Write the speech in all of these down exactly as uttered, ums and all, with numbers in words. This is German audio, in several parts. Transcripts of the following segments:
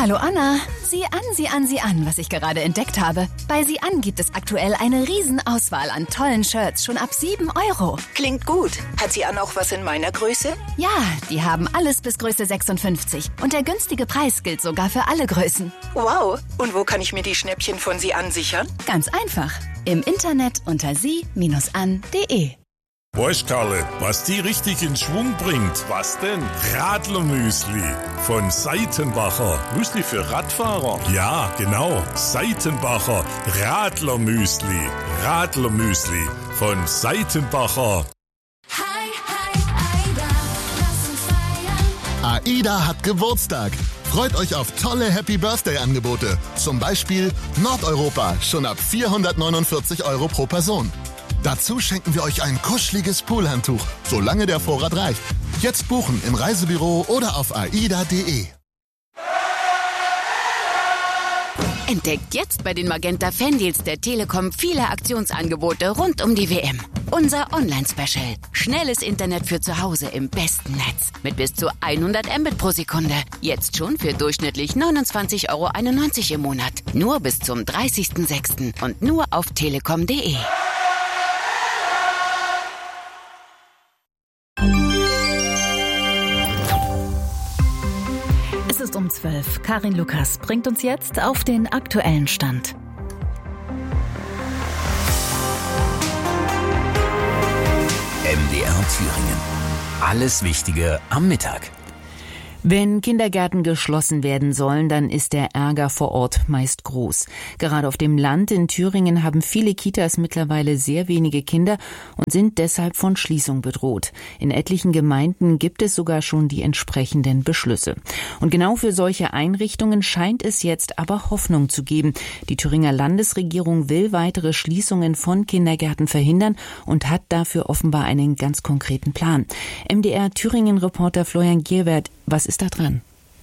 Hallo Anna, sieh an, sieh an, sieh an, was ich gerade entdeckt habe. Bei Sieh an gibt es aktuell eine Riesenauswahl an tollen Shirts, schon ab sieben Euro. Klingt gut. Hat Sieh an auch was in meiner Größe? Ja, die haben alles bis Größe sechsundfünfzig. Und der günstige Preis gilt sogar für alle Größen. Wow. Und wo kann ich mir die Schnäppchen von Sieh an sichern? Ganz einfach. Im Internet unter sie Bindestrich an Punkt de. Weißt Karle, was die richtig in Schwung bringt? Was denn? Radlermüsli von Seitenbacher. Müsli für Radfahrer? Ja, genau. Seitenbacher Radlermüsli. Radlermüsli von Seitenbacher. Hi, hi, Aida, lass uns feiern. AIDA hat Geburtstag. Freut euch auf tolle Happy Birthday Angebote. Zum Beispiel Nordeuropa, schon ab vierhundertneunundvierzig Euro pro Person. Dazu schenken wir euch ein kuscheliges Poolhandtuch, solange der Vorrat reicht. Jetzt buchen im Reisebüro oder auf aida punkt de. Entdeckt jetzt bei den Magenta Fandeals der Telekom viele Aktionsangebote rund um die W M. Unser Online-Special. Schnelles Internet für zu Hause im besten Netz. Mit bis zu hundert Mbit pro Sekunde. Jetzt schon für durchschnittlich neunundzwanzig Euro einundneunzig im Monat. Nur bis zum dreißigsten sechsten und nur auf telekom punkt de. Es ist um zwölf. Karin Lukas bringt uns jetzt auf den aktuellen Stand. M D R Thüringen. Alles Wichtige am Mittag. Wenn Kindergärten geschlossen werden sollen, dann ist der Ärger vor Ort meist groß. Gerade auf dem Land in Thüringen haben viele Kitas mittlerweile sehr wenige Kinder und sind deshalb von Schließung bedroht. In etlichen Gemeinden gibt es sogar schon die entsprechenden Beschlüsse. Und genau für solche Einrichtungen scheint es jetzt aber Hoffnung zu geben. Die Thüringer Landesregierung will weitere Schließungen von Kindergärten verhindern und hat dafür offenbar einen ganz konkreten Plan. M D R Thüringen-Reporter Florian Gierwert, was ist da dran?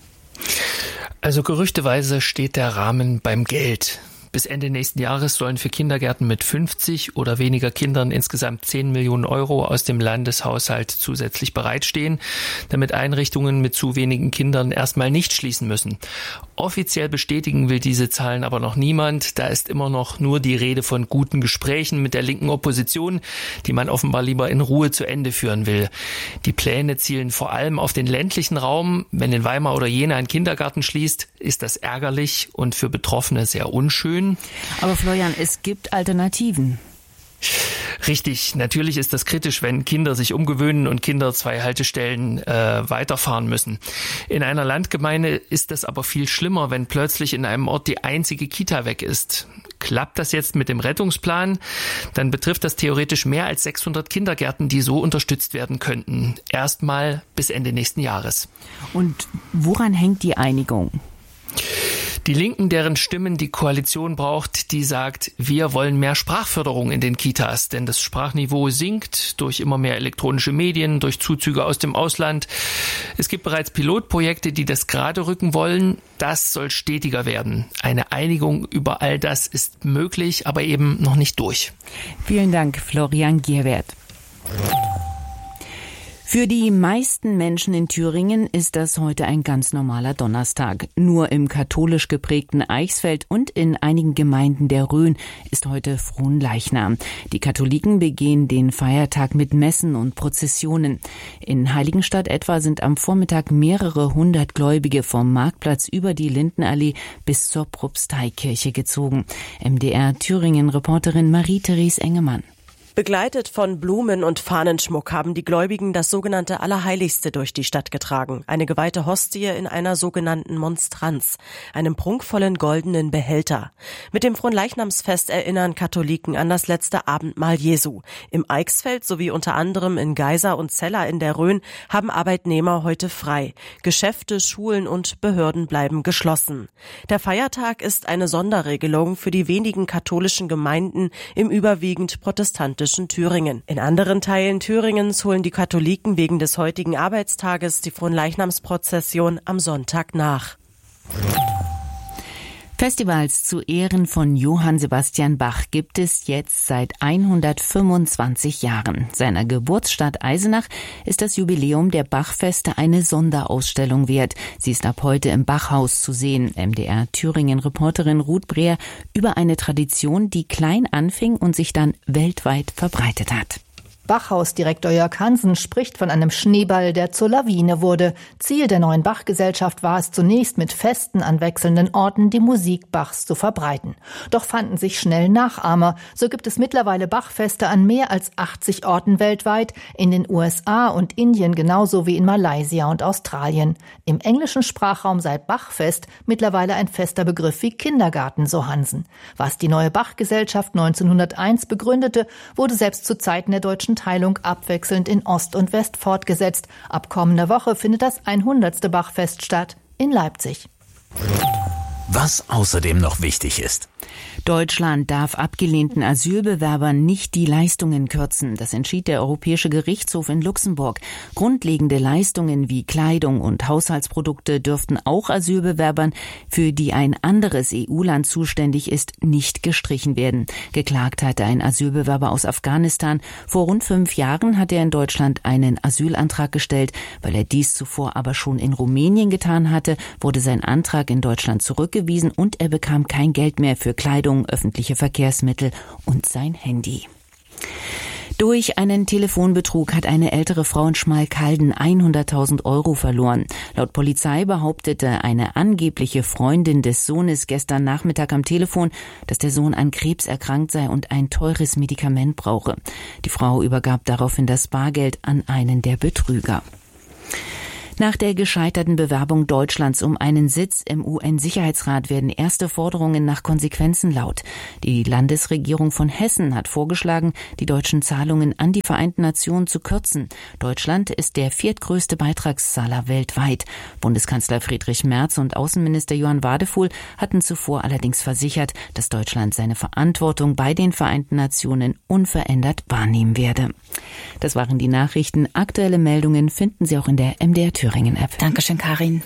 Also gerüchteweise steht der Rahmen beim Geld. Bis Ende nächsten Jahres sollen für Kindergärten mit fünfzig oder weniger Kindern insgesamt zehn Millionen Euro aus dem Landeshaushalt zusätzlich bereitstehen, damit Einrichtungen mit zu wenigen Kindern erstmal nicht schließen müssen. Offiziell bestätigen will diese Zahlen aber noch niemand. Da ist immer noch nur die Rede von guten Gesprächen mit der linken Opposition, die man offenbar lieber in Ruhe zu Ende führen will. Die Pläne zielen vor allem auf den ländlichen Raum. Wenn in Weimar oder Jena ein Kindergarten schließt, ist das ärgerlich und für Betroffene sehr unschön. Aber Florian, es gibt Alternativen. Richtig, natürlich ist das kritisch, wenn Kinder sich umgewöhnen und Kinder zwei Haltestellen äh, weiterfahren müssen. In einer Landgemeinde ist das aber viel schlimmer, wenn plötzlich in einem Ort die einzige Kita weg ist. Klappt das jetzt mit dem Rettungsplan, dann betrifft das theoretisch mehr als sechshundert Kindergärten, die so unterstützt werden könnten. Erstmal bis Ende nächsten Jahres. Und woran hängt die Einigung? Die Linken, deren Stimmen die Koalition braucht, die sagt, wir wollen mehr Sprachförderung in den Kitas, denn das Sprachniveau sinkt durch immer mehr elektronische Medien, durch Zuzüge aus dem Ausland. Es gibt bereits Pilotprojekte, die das gerade rücken wollen. Das soll stetiger werden. Eine Einigung über all das ist möglich, aber eben noch nicht durch. Vielen Dank, Florian Gierwert. Für die meisten Menschen in Thüringen ist das heute ein ganz normaler Donnerstag. Nur im katholisch geprägten Eichsfeld und in einigen Gemeinden der Rhön ist heute Fronleichnam. Die Katholiken begehen den Feiertag mit Messen und Prozessionen. In Heiligenstadt etwa sind am Vormittag mehrere hundert Gläubige vom Marktplatz über die Lindenallee bis zur Propsteikirche gezogen. M D R Thüringen-Reporterin Marie-Therese Engemann. Begleitet von Blumen und Fahnenschmuck haben die Gläubigen das sogenannte Allerheiligste durch die Stadt getragen. Eine geweihte Hostie in einer sogenannten Monstranz, einem prunkvollen goldenen Behälter. Mit dem Fronleichnamsfest erinnern Katholiken an das letzte Abendmahl Jesu. Im Eichsfeld sowie unter anderem in Geisa und Cella in der Rhön haben Arbeitnehmer heute frei. Geschäfte, Schulen und Behörden bleiben geschlossen. Der Feiertag ist eine Sonderregelung für die wenigen katholischen Gemeinden im überwiegend protestantischen Thüringen. In anderen Teilen Thüringens holen die Katholiken wegen des heutigen Arbeitstages die Fronleichnamsprozession am Sonntag nach. Festivals zu Ehren von Johann Sebastian Bach gibt es jetzt seit hundertfünfundzwanzig Jahren. Seiner Geburtsstadt Eisenach ist das Jubiläum der Bachfeste eine Sonderausstellung wert. Sie ist ab heute im Bachhaus zu sehen. M D R Thüringen-Reporterin Ruth Breer über eine Tradition, die klein anfing und sich dann weltweit verbreitet hat. Bachhausdirektor Jörg Hansen spricht von einem Schneeball, der zur Lawine wurde. Ziel der neuen Bachgesellschaft war es zunächst, mit Festen an wechselnden Orten die Musik Bachs zu verbreiten. Doch fanden sich schnell Nachahmer. So gibt es mittlerweile Bachfeste an mehr als achtzig Orten weltweit, in den U S A und Indien genauso wie in Malaysia und Australien. Im englischen Sprachraum sei Bachfest mittlerweile ein fester Begriff wie Kindergarten, so Hansen. Was die neue Bachgesellschaft neunzehnhunderteins begründete, wurde selbst zu Zeiten der deutschen Teilung abwechselnd in Ost und West fortgesetzt. Ab kommender Woche findet das hundertste Bachfest statt in Leipzig. Was außerdem noch wichtig ist. Deutschland darf abgelehnten Asylbewerbern nicht die Leistungen kürzen. Das entschied der Europäische Gerichtshof in Luxemburg. Grundlegende Leistungen wie Kleidung und Haushaltsprodukte dürften auch Asylbewerbern, für die ein anderes E U-Land zuständig ist, nicht gestrichen werden. Geklagt hatte ein Asylbewerber aus Afghanistan. Vor rund fünf Jahren hat er in Deutschland einen Asylantrag gestellt. Weil er dies zuvor aber schon in Rumänien getan hatte, wurde sein Antrag in Deutschland zurückgewiesen und er bekam kein Geld mehr für Kleidung, öffentliche Verkehrsmittel und sein Handy. Durch einen Telefonbetrug hat eine ältere Frau in Schmalkalden hunderttausend Euro verloren. Laut Polizei behauptete eine angebliche Freundin des Sohnes gestern Nachmittag am Telefon, dass der Sohn an Krebs erkrankt sei und ein teures Medikament brauche. Die Frau übergab daraufhin das Bargeld an einen der Betrüger. Nach der gescheiterten Bewerbung Deutschlands um einen Sitz im U N-Sicherheitsrat werden erste Forderungen nach Konsequenzen laut. Die Landesregierung von Hessen hat vorgeschlagen, die deutschen Zahlungen an die Vereinten Nationen zu kürzen. Deutschland ist der viertgrößte Beitragszahler weltweit. Bundeskanzler Friedrich Merz und Außenminister Johann Wadefuhl hatten zuvor allerdings versichert, dass Deutschland seine Verantwortung bei den Vereinten Nationen unverändert wahrnehmen werde. Das waren die Nachrichten. Aktuelle Meldungen finden Sie auch in der M D R Thüringen-App. Dankeschön, Karin.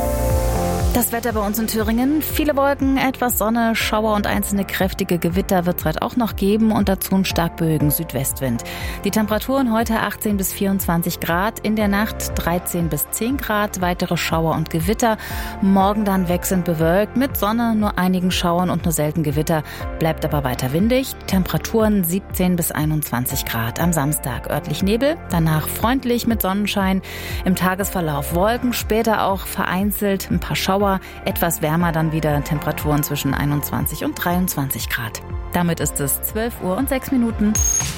Das Wetter bei uns in Thüringen. Viele Wolken, etwas Sonne, Schauer und einzelne kräftige Gewitter wird es heute auch noch geben und dazu einen stark böigen Südwestwind. Die Temperaturen heute achtzehn bis vierundzwanzig Grad, in der Nacht dreizehn bis zehn Grad, weitere Schauer und Gewitter. Morgen dann wechselnd bewölkt, mit Sonne, nur einigen Schauern und nur selten Gewitter, bleibt aber weiter windig. Temperaturen siebzehn bis einundzwanzig Grad. Am Samstag örtlich Nebel, danach freundlich mit Sonnenschein. Im Tagesverlauf Wolken, später auch vereinzelt ein paar Schauer. Etwas wärmer dann wieder, Temperaturen zwischen einundzwanzig und dreiundzwanzig Grad. Damit ist es zwölf Uhr und sechs Minuten.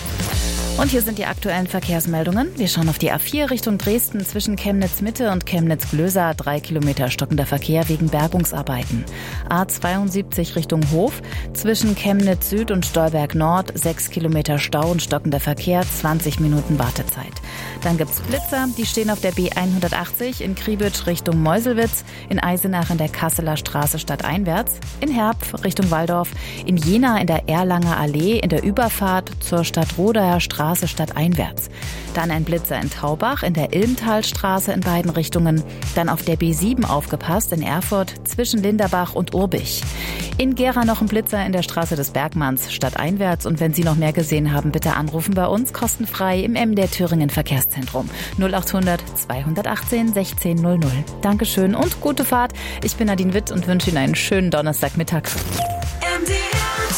Und hier sind die aktuellen Verkehrsmeldungen. Wir schauen auf die A vier Richtung Dresden zwischen Chemnitz-Mitte und Chemnitz-Glösa. Drei Kilometer stockender Verkehr wegen Bergungsarbeiten. A zweiundsiebzig Richtung Hof zwischen Chemnitz-Süd und Stolberg-Nord. Sechs Kilometer Stau und stockender Verkehr, zwanzig Minuten Wartezeit. Dann gibt's Blitzer, die stehen auf der B hundertachtzig in Kriebitsch Richtung Meuselwitz, in Eisenach in der Kasseler Straße stadteinwärts, in Herpf Richtung Waldorf, in Jena in der Erlanger Allee in der Überfahrt zur Stadtrodaer Straße stadteinwärts. Dann ein Blitzer in Taubach in der Ilmtalstraße in beiden Richtungen. Dann auf der B sieben aufgepasst in Erfurt zwischen Linderbach und Urbich. In Gera noch ein Blitzer in der Straße des Bergmanns stadteinwärts. Und wenn Sie noch mehr gesehen haben, bitte anrufen bei uns kostenfrei im M D R Thüringen Verkehrszentrum null achthundert zweihundertachtzehn sechzehn null null. Dankeschön und gute Fahrt. Ich bin Nadine Witt und wünsche Ihnen einen schönen Donnerstagmittag. M D R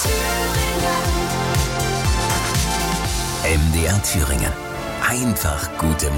Thüringen. M D R Thüringen. Einfach gute